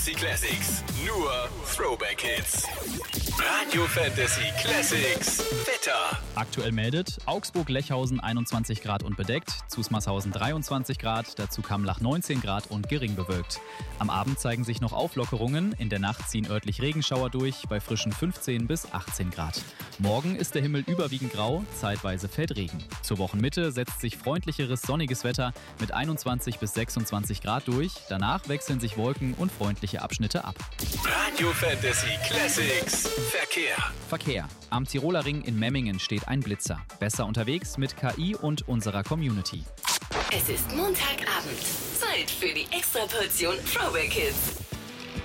Fantasy Classics. Nur Throwback Hits. Radio Fantasy Classics. Wetter. Aktuell meldet Augsburg-Lechhausen 21 Grad und bedeckt, Zusmarshausen 23 Grad, dazu Kamlach 19 Grad und gering bewölkt. Am Abend zeigen sich noch Auflockerungen, in der Nacht ziehen örtlich Regenschauer durch, bei frischen 15 bis 18 Grad. Morgen ist der Himmel überwiegend grau, zeitweise fällt Regen. Zur Wochenmitte setzt sich freundlicheres sonniges Wetter mit 21 bis 26 Grad durch, danach wechseln sich Wolken und freundliche Abschnitte ab. Radio Fantasy Classics. Verkehr. Am Tiroler Ring in Memmingen steht ein Blitzer. Besser unterwegs mit KI und unserer Community. Es ist Montagabend. Zeit für die Extraportion Throwback Hits.